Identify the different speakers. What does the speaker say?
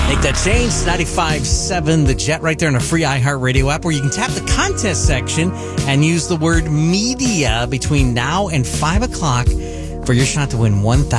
Speaker 1: Make that change. 95.7 The Jet right there in a free iHeartRadio app where you can tap the contest section and use the word media between now and 5 o'clock for your shot to win $1,000.